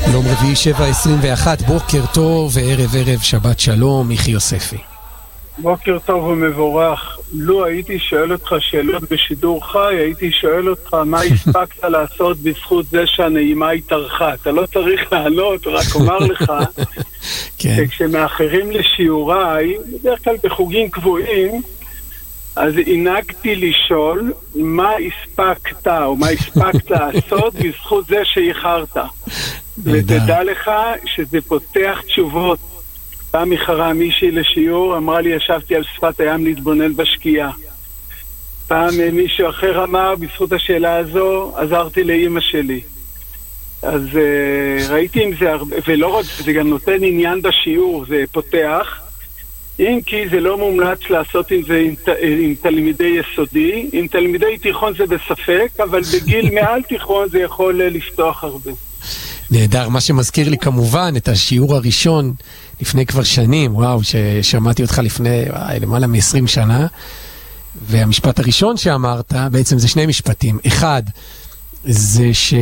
יום רביעי 7:21, בוקר טוב וערב ערב שבת שלום, מיכי יוספי. בוקר טוב ומבורך. לו הייתי שואל אותך שאלות בשידור חי, הייתי שואל אותך מה הספקת לעשות בזכות זה שהנעימה התארכה. אתה לא צריך לענות, רק אומר לך שכשמאחרים לשיעוריי, בדרך כלל בחוגים קבועים, אז הנהגתי לשאול מה הספקת או מה הספקת לעשות בזכות זה שאיחרת. ותדע לך שזה פותח תשובות. פעם איחרה מישהי לשיעור, אמרה לי ישבתי על שפת הים להתבונן בשקיעה. פעם מישהו אחר אמר בזכות השאלה הזו עזרתי לאמא שלי. אז ראיתי עם זה הרבה, ולא רק זה גם נותן עניין בשיעור, זה פותח. אם כי זה לא מומלץ לעשות עם זה עם תלמידי יסודי, עם תלמידי תיכון זה בספק, אבל בגיל מעל תיכון זה יכול לפתוח הרבה. נהדר, מה שמזכיר לי כמובן את השיעור הראשון לפני כבר שנים, וואו, ששמעתי אותך לפני למעלה מ-20 שנה, והמשפט הראשון שאמרת, בעצם זה שני משפטים. אחד, זה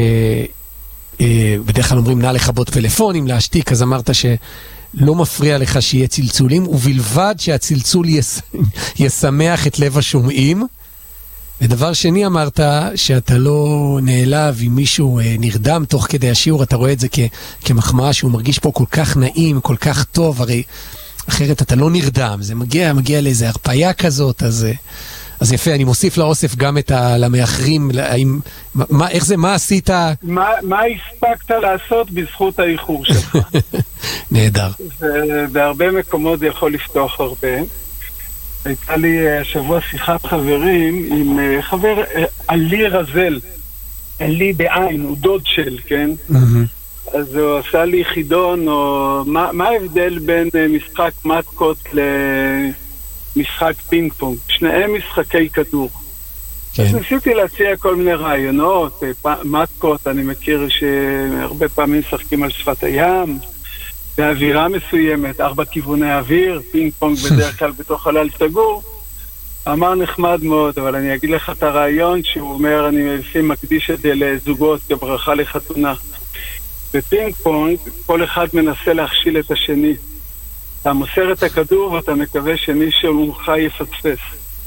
בדרך כלל אומרים נא לכבות פלאפונים, להשתיק, אז אמרת שלא מפריע לך שיהיה צלצולים, ובלבד שהצלצול ישמח את לב השומעים. ודבר שני אמרת שאתה לא נעלב אם מישהו נרדם תוך כדי השיעור, אתה רואה את זה כמחמאה שהוא מרגיש פה כל כך נעים, כל כך טוב, הרי אחרת אתה לא נרדם, זה מגיע לאיזה הרפאיה כזאת, אז יפה, אני מוסיף לאוסף גם למאחרים, איך זה, מה עשית? מה הספקת לעשות בזכות האיחור שלך? נהדר. בהרבה מקומות זה יכול לפתוח הרבה. הייתה לי השבוע שיחת חברים עם חבר עלי רזל, עלי בעין, הוא דוד של, כן? אז הוא עשה לי חידון, או מה ההבדל בין משחק מתקות למשחק פינג פונג? שניהם משחקי כדור. אז ניסיתי להציע כל מיני רעיונות, מתקות, אני מכיר שהרבה פעמים משחקים על שפת הים, באווירה מסוימת, 4 כיווני אוויר, פינג פונג בדרך כלל בתוך חלל סגור. אמר נחמד מאוד, אבל אני אגיד לך את הרעיון שהוא אומר, אני מקדיש את זה לזוגות כברכה לחתונה. בפינג פונג כל אחד מנסה להכשיל את השני. אתה מוסר את הכדור ואתה מקווה שמישהו מולך יפספס.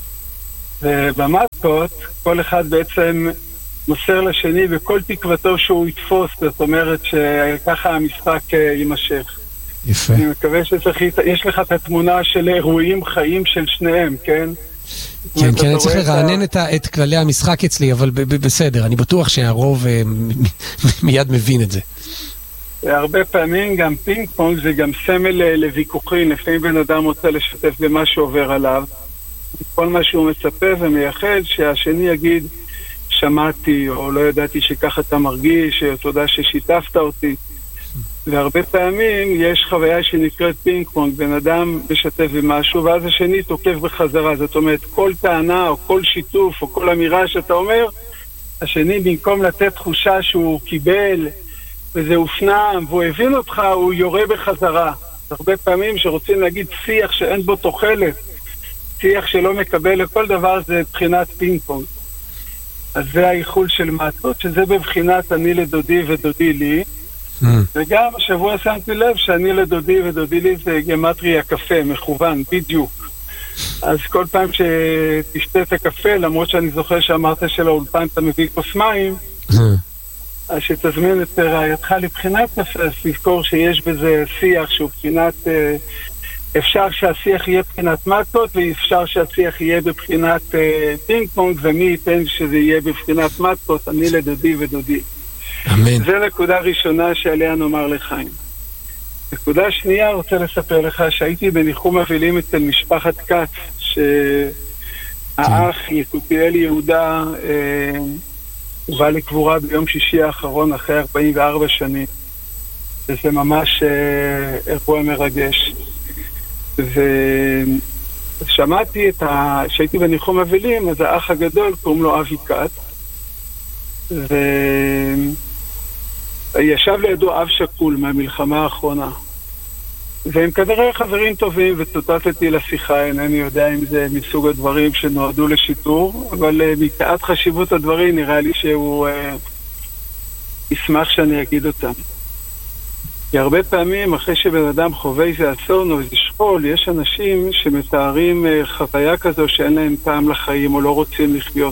ובמתקות כל אחד בעצם מוסר לשני וכל תקוותו שהוא יתפוס, זאת אומרת שככה המשחק יימשך. יפה. אני מקווה יש לך את התמונה של אירועים חיים של שניהם, כן? כן, כן, אני צריך לרענן את כללי המשחק אצלי, אבל בסדר, אני בטוח שהרוב מיד מבין את זה. הרבה פעמים גם פינג פונג זה גם סמל לוויכוחים, לפעמים בן אדם רוצה לשתף במה שעובר עליו, כל מה שהוא מצפה ומייחד שהשני יגיד שמעתי או לא ידעתי שככה אתה מרגיש, תודה ששיתפת אותי. והרבה פעמים יש חוויה שנקראת פינג פונג, בן אדם משתף במשהו ואז השני תוקף בחזרה, זאת אומרת כל טענה או כל שיתוף או כל אמירה שאתה אומר, השני במקום לתת תחושה שהוא קיבל וזה הופנם והוא הבין אותך, הוא יורה בחזרה. הרבה פעמים שרוצים להגיד שיח שאין בו תוחלת, שיח שלא מקבל לכל דבר, זה בחינת פינג פונג. אז זה האיחול של מתות, שזה בבחינת אני לדודי ודודי לי. וגם השבוע שמתי לב שאני לדודי ודודי לי זה גמטריה קפה, מכוון, בדיוק. אז כל פעם שתשתה את הקפה, למרות שאני זוכר שאמרת שלאולפן אתה מביא כוס מים, אז שתזמין את רעייתך לבחינת קפה, אז תזכור שיש בזה שיח שהוא בחינת... אפשר שהשיח יהיה בבחינת מתות, ואפשר שהשיח יהיה בבחינת פינג פונג, ומי ייתן שזה יהיה בבחינת מתות, אני לדודי ודודי. אמן. זה נקודה ראשונה שעליה נאמר לחיים. נקודה שנייה, רוצה לספר לך שהייתי בניחום אבלים אצל משפחת כץ, שהאח יקותיאל יהודה הובא לקבורה ביום שישי האחרון אחרי 44 שנים. וזה ממש אירוע מרגש. ושמעתי שהייתי בניחום אבלים, אז האח הגדול קוראים לו אבי כץ, וישב לידו אב שקול מהמלחמה האחרונה, והם כנראה חברים טובים, וצוטטתי לשיחה, אינני יודע אם זה מסוג הדברים שנועדו לשיטור, אבל מפאת חשיבות הדברים נראה לי שהוא ישמח שאני אגיד אותם. כי הרבה פעמים אחרי שבן אדם חווה איזה אסון או איזה שכול, יש אנשים שמתארים חוויה כזו שאין להם טעם לחיים או לא רוצים לחיות.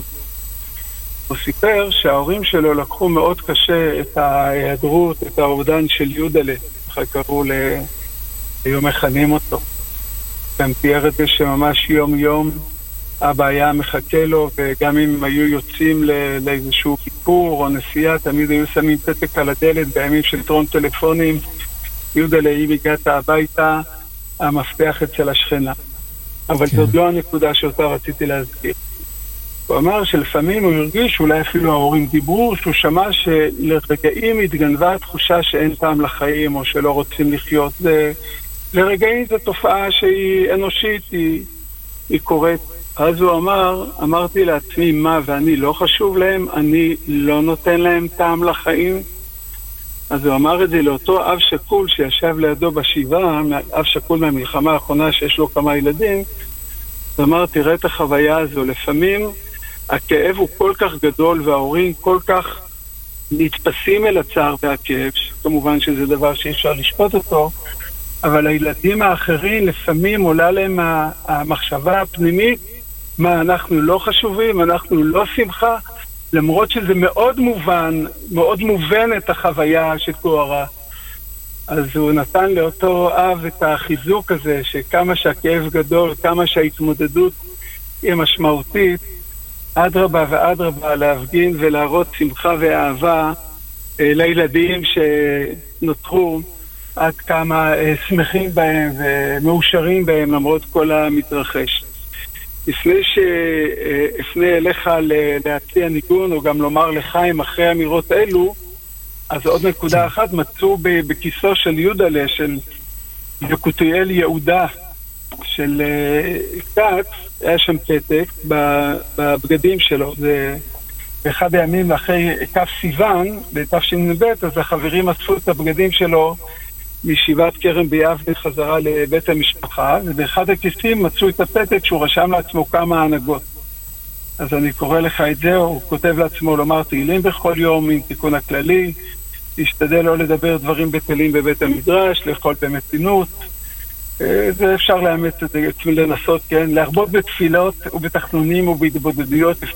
הוא סיפר שההורים שלו לקחו מאוד קשה את ההיעדרות, את האובדן של יודלה, איך קראו היו מכנים אותו. גם תיאר את זה שממש יום יום אבא היה מחכה לו, וגם אם היו יוצאים לאיזשהו כיפור או נסיעה, תמיד היו שמים פתק על הדלת בימים של טרום טלפונים. יודלה, אם הגעת הביתה, המפתח אצל השכנה. אבל זאת לא הנקודה שאותה רציתי להזכיר. הוא אמר שלפעמים הוא הרגיש, אולי אפילו ההורים דיברו, שהוא שמע שלרגעים התגנבה התחושה שאין טעם לחיים או שלא רוצים לחיות. לרגעים זו תופעה שהיא אנושית, היא קורית. אז הוא אמרתי לעצמי, מה, ואני לא חשוב להם? אני לא נותן להם טעם לחיים? אז הוא אמר את זה לאותו אב שקול שישב לידו בשבעה, אב שקול מהמלחמה האחרונה שיש לו כמה ילדים. הוא אמר, תראה את החוויה הזו, לפעמים הכאב הוא כל כך גדול וההורים כל כך נתפסים אל הצער והכאב, כמובן שזה דבר שאי אפשר לשפוט אותו, אבל הילדים האחרים לפעמים עולה להם המחשבה הפנימית, מה, אנחנו לא חשובים, אנחנו לא שמחה, למרות שזה מאוד מובן, מאוד מובן את החוויה שתוארה. אז הוא נתן לאותו אב את החיזוק הזה, שכמה שהכאב גדול, כמה שההתמודדות היא משמעותית, אדרבה ואדרבה להפגין ולהראות שמחה ואהבה לילדים שנותרו, עד כמה שמחים בהם ומאושרים בהם למרות כל המתרחש. לפני שאפנה אליך להציע ניגון או גם לומר לחיים אחרי אמירות אלו, אז עוד נקודה אחת, מצאו בכיסו של יודלה, של יקותיאל יהודה, של קץ, היה שם פתק בבגדים שלו. זה באחד הימים אחרי כף סיוון, בתשנ"ב, אז החברים אספו את הבגדים שלו מישיבת כרם ביבנה חזרה לבית המשפחה, ובאחד הכיסים מצאו את הפתק שהוא רשם לעצמו כמה הנהגות. אז אני קורא לך את זה, הוא כותב לעצמו לומר תהילים בכל יום עם תיקון הכללי, להשתדל לא לדבר דברים בטלים בבית המדרש, לאכול במתינות. זה אפשר לאמץ את זה, לנסות, כן, להרבות בתפילות ובתחנונים ובהתבודדויות